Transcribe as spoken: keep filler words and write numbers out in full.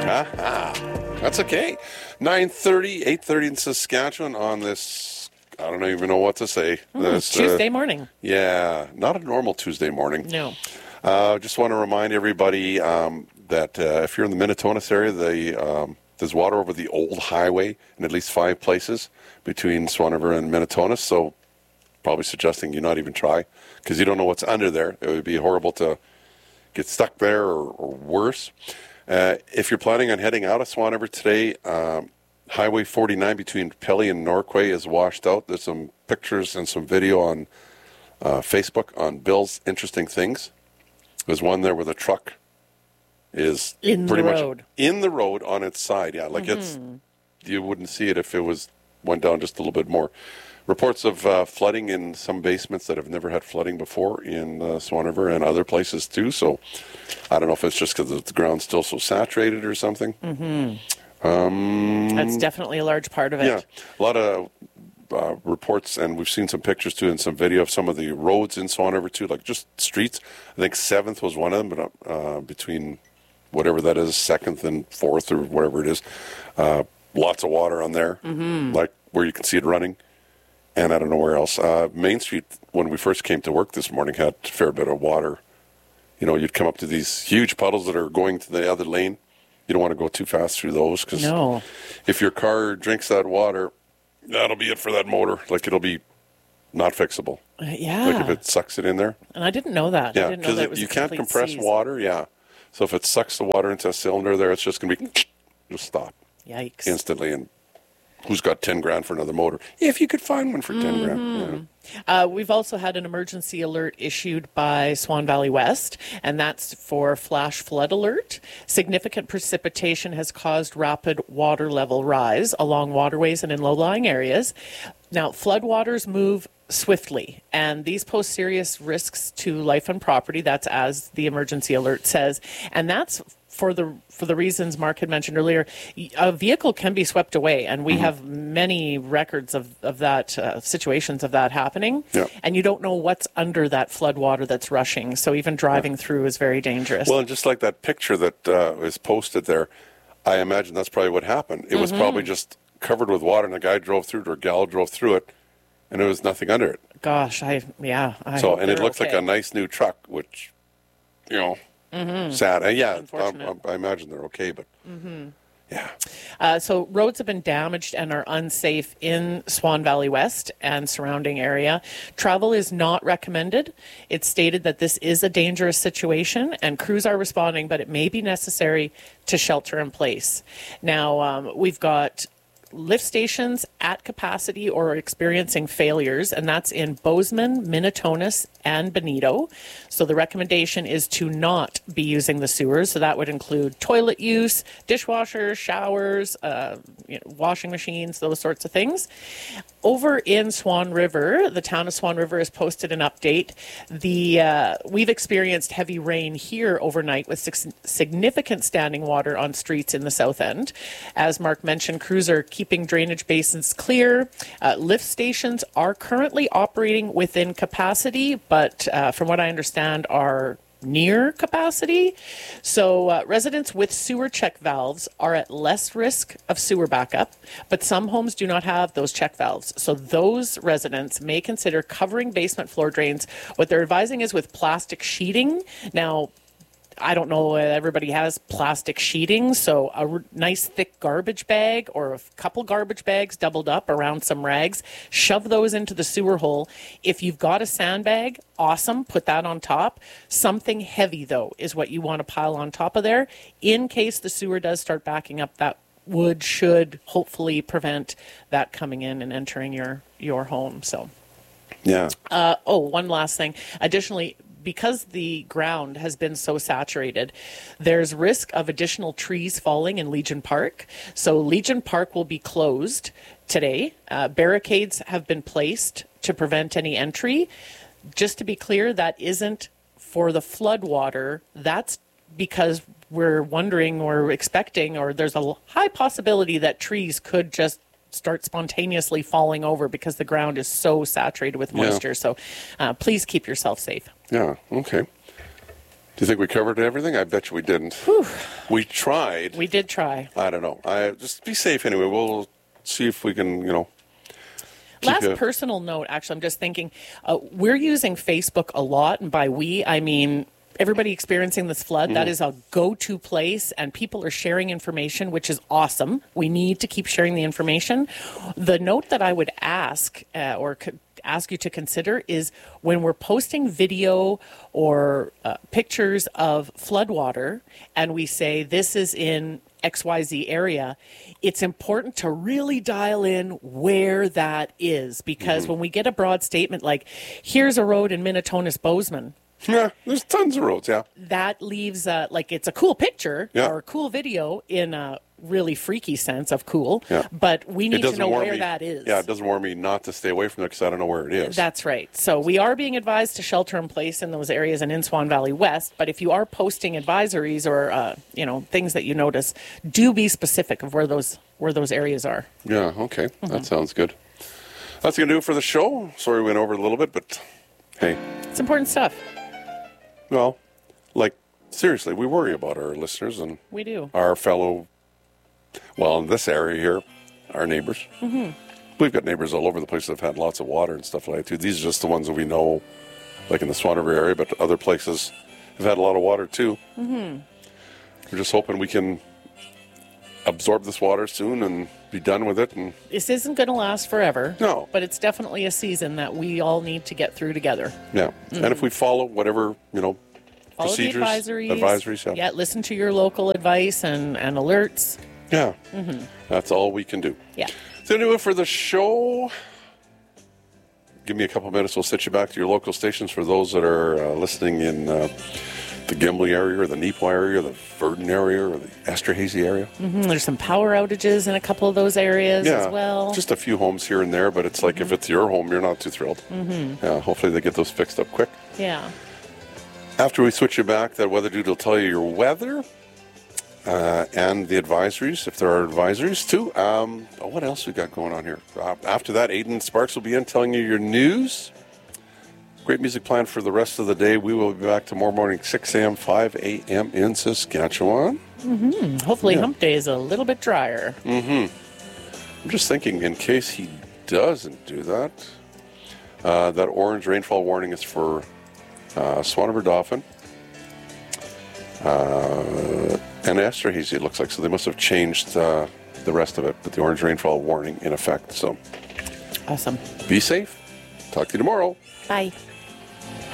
Ah, that's okay. nine thirty, eight thirty in Saskatchewan on this, I don't even know what to say. Mm, this, Tuesday uh, morning. Yeah, not a normal Tuesday morning. No. Uh, just want to remind everybody um, that uh, if you're in the Minnetonka area, the, um, there's water over the old highway in at least five places between Swan River and Minnetonka, so probably suggesting you not even try because you don't know what's under there. It would be horrible to get stuck there or, or worse. Uh, if you're planning on heading out of Swan River today, um, Highway forty-nine between Pelly and Norquay is washed out. There's some pictures and some video on uh, Facebook on Bill's Interesting Things. There's one there where the truck is in pretty the much road. in the road on its side. Yeah, like mm-hmm. it's you wouldn't see it if it was went down just a little bit more. Reports of uh, flooding in some basements that have never had flooding before in uh, Swan River and other places too. So I don't know if it's just because the ground's still so saturated or something. Mm-hmm. Um, That's definitely a large part of it. Yeah, a lot of uh, reports, and we've seen some pictures too and some video of some of the roads in Swan River too, like just streets. I think seventh was one of them, but uh, between whatever that is, second and fourth or whatever it is, uh, lots of water on there, mm-hmm. like where you can see it running. And I don't know where else. Uh, Main Street, when we first came to work this morning, had a fair bit of water. You know, you'd come up to these huge puddles that are going to the other lane. You don't want to go too fast through those because no. if your car drinks that water, that'll be it for that motor. Like, it'll be not fixable. Uh, yeah. Like, if it sucks it in there. And I didn't know that. Yeah, because you can't compress seize. water. Yeah. So if it sucks the water into a cylinder there, it's just going to be, just stop. Yikes. Instantly. And who's got ten grand for another motor? If you could find one for ten mm-hmm. grand. Yeah. Uh, we've also had an emergency alert issued by Swan Valley West, and that's for flash flood alert. Significant precipitation has caused rapid water level rise along waterways and in low-lying areas. Now, floodwaters move swiftly, and these pose serious risks to life and property. That's as the emergency alert says, and that's for the for the reasons Mark had mentioned earlier. A vehicle can be swept away, and we mm-hmm. have many records of, of that, uh, situations of that happening, yeah. and you don't know what's under that flood water that's rushing, so even driving yeah. through is very dangerous. Well, and just like that picture that uh, is posted there, I imagine that's probably what happened. It mm-hmm. was probably just covered with water, and a guy drove through it, or a gal drove through it, and there was nothing under it. Gosh, I, yeah. I so, and it looked okay. like a nice new truck, which, you know, mm-hmm. sad. And yeah, I, I, I imagine they're okay, but mm-hmm. yeah. Uh, so roads have been damaged and are unsafe in Swan Valley West and surrounding area. Travel is not recommended. It's stated that this is a dangerous situation and crews are responding, but it may be necessary to shelter in place. Now, um, we've got lift stations at capacity or experiencing failures, and that's in Bozeman, Minnetonka, and Benito. So the recommendation is to not be using the sewers. So that would include toilet use, dishwashers, showers, uh, you know, washing machines, those sorts of things. Over in Swan River, the town of Swan River has posted an update. The uh, we've experienced heavy rain here overnight with sig- significant standing water on streets in the south end. As Mark mentioned, crews are keeping drainage basins clear. Uh, lift stations are currently operating within capacity, but uh, from what I understand are near capacity. So uh, residents with sewer check valves are at less risk of sewer backup, but some homes do not have those check valves. So those residents may consider covering basement floor drains. What they're advising is with plastic sheeting. Now, I don't know, everybody has plastic sheeting, so a r- nice thick garbage bag or a couple garbage bags doubled up around some rags, shove those into the sewer hole. If you've got a sandbag, awesome, put that on top. Something heavy, though, is what you want to pile on top of there. In case the sewer does start backing up, that would, should hopefully prevent that coming in and entering your, your home. So, yeah. Uh, oh, one last thing. Additionally, because the ground has been so saturated, there's risk of additional trees falling in Legion Park. So Legion Park will be closed today. Uh, barricades have been placed to prevent any entry. Just to be clear, that isn't for the flood water. That's because we're wondering or expecting, or there's a high possibility that trees could just start spontaneously falling over because the ground is so saturated with moisture. Yeah. So uh, please keep yourself safe. Yeah, okay. Do you think we covered everything? I bet you we didn't. Whew. We tried. We did try. I don't know. I just be safe anyway. We'll see if we can, you know. keep Last you- personal note, actually, I'm just thinking, uh, we're using Facebook a lot, and by we, I mean everybody experiencing this flood. That is a go-to place, and people are sharing information, which is awesome. We need to keep sharing the information. The note that I would ask, uh, or could ask you to consider, is when we're posting video or uh, pictures of floodwater, and we say this is in X Y Z area, it's important to really dial in where that is, because when we get a broad statement like, here's a road in Minnetonka's Bozeman, Yeah, there's tons of roads, yeah. that leaves, uh, like, it's a cool picture Yeah. or a cool video in a really freaky sense of cool, Yeah. but we It need to doesn't know warn where me, that is. Yeah, it doesn't warn me not to stay away from there because I don't know where it is. That's right. So we are being advised to shelter in place in those areas and in Swan Valley West. But if you are posting advisories or uh, you know, things that you notice, do be specific of where those where those areas are. Yeah, okay. Mm-hmm. That sounds good. That's going to do it for the show. Sorry we went over a little bit, but hey, It's important stuff. well, like, seriously, we worry about our listeners and We do. our fellow, well, in this area here, our neighbors. Mm-hmm. We've got neighbors all over the place that have had lots of water and stuff like that, too. These are just the ones that we know, like in the Swan River area, but other places have had a lot of water, too. Mm-hmm. We're just hoping we can absorb this water soon and be done with it. And This isn't going to last forever. No. But it's definitely a season that we all need to get through together. yeah, and if we follow whatever, you know, Follow procedures, the advisories. advisories, yeah. Yeah, listen to your local advice and, and alerts. Yeah, that's all we can do. Yeah. So do it for the show. Give me a couple minutes. We'll set you back to your local stations for those that are uh, listening in uh, the Gimli area or the Neepawa area or the Verdon area or the Esterhazy area. Mhm, There's some power outages in a couple of those areas Yeah, as well. just a few homes here and there, but it's like if it's your home, you're not too thrilled. Mm-hmm. Yeah, hopefully they get those fixed up quick. Yeah. After we switch you back, that weather dude will tell you your weather uh, and the advisories, if there are advisories too. Um, oh, what else we got going on here? Uh, after that, Aiden Sparks will be in telling you your news. Great music planned for the rest of the day. We will be back tomorrow morning, six a.m., five a.m. in Saskatchewan. Hopefully Yeah. hump day is a little bit drier. I'm just thinking, in case he doesn't do that, uh, that orange rainfall warning is for uh, Swan River Dauphin uh, and Esterhazy, it looks like. So they must have changed uh, the rest of it, but the orange rainfall warning in effect. So Awesome. be safe. Talk to you tomorrow. Bye.